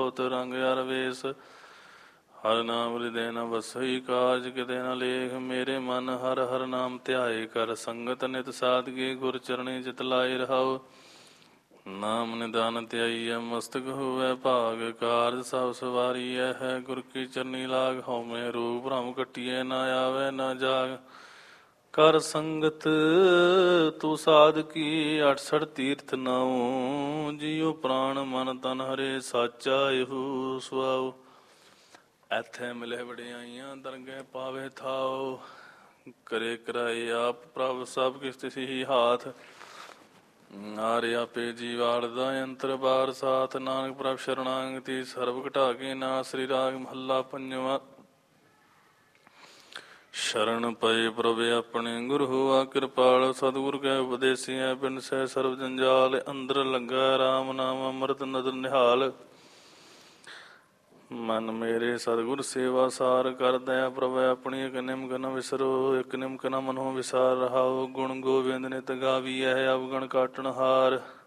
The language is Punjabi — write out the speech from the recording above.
ਬਹੁਤ ਰੰਗ ਅਰ ਵੇਸ। ਹਰ ਨਾਮ ਹਿਰਦੈ ਨ ਵਸਈ ਕਾਜ ਕਿਤੇ ਨ ਲੇਖ। ਮੇਰੇ ਮਨ ਹਰ ਹਰ ਨਾਮ ਧਿਆਏ ਕਰ ਸੰਗਤ ਨਿਤ ਸਾਧਗੇ। ਗੁਰ ਚਰਣੀ ਚਿਤ ਲਾਏ ਰਹਾਉ। ਨਾਮ ਨਿਦਾਨ ਧਿਆਈਐ ਮਸਤਕ ਹੋਵੈ ਭਾਗ। ਕਾਰਜ ਸਭ ਸਵਾਰੀਐ ਹੈ ਗੁਰ ਕੀ ਚਰਨੀ ਲਾਗ। ਹਉਮੈ ਰੋਗ ਭਰਮ ਕੱਟੀਐ ਨਾ ਆਵੈ ਨਾ ਜਾਗ। ਕਰ ਸੰਗਤ ਤੂੰ ਸਾਧ ਕੀ 68 ਤੀਰਥ ਨਾਉ। ਜੀਉ ਪ੍ਰਾਣ ਮਨ ਤਨ ਹਰੇ ਸਾਚਾ ਇਹੋ ਸੁਆਉ। ਐਥੇ ਮਿਲੇ ਵਡਿਆਈਆਂ ਦਰਗਹਿ ਪਾਵੇ ਥਾਉ। ਕਰੇ ਕਰਾਏ ਆਪ ਪ੍ਰਭ ਸਭ ਕਿਛ ਤਿਸੀ ਹਾਥ। ਨਾਰ ਆਪੇ ਜੀ ਵਾੜਦਾ ਅੰਤਰ ਬਾਰ ਸਾਥ। ਨਾਨਕ ਪ੍ਰਭ ਸ਼ਰਣਾਗਤੀ ਸਰਬ ਘਟਾ ਕੇ ਨਾਥ। ਸ੍ਰੀ ਰਾਗ ਮਹੱਲਾ ਪੰਜਵਾਂ। ਸ਼ਰਨ ਪਏ ਪ੍ਰਭ ਆਪਣੇ ਗੁਰ ਹੋਆ ਕਿਰਪਾਲ। ਸਤਿਗੁਰ ਕੈ ਉਪਦੇਸੀਐ ਬਿਨਸੈ ਸਰਬ ਜੰਜਾਲ। ਅੰਦਰ ਲੱਗਾ ਰਾਮ ਨਾਮ ਅੰਮ੍ਰਿਤ ਨਦਰ ਨਿਹਾਲ। ਮਨ ਮੇਰੇ ਸਤਿਗੁਰ ਸੇਵਾ ਸਾਰ। ਕਰ ਦਇਆ ਪ੍ਰਭ ਆਪਣੀ ਇਕ ਨਿਮਕ ਨ ਵਿਸਰੋ। ਇਕ ਨਿਮਕ ਨ ਮਨੋ ਵਿਸਾਰ ਰਹਾਉ। ਗੁਣ ਗੋਬਿੰਦ ਨਿਤ ਗਾਵੀਐ ਅਵਗਣ ਕਾਟਣ ਹਾਰ।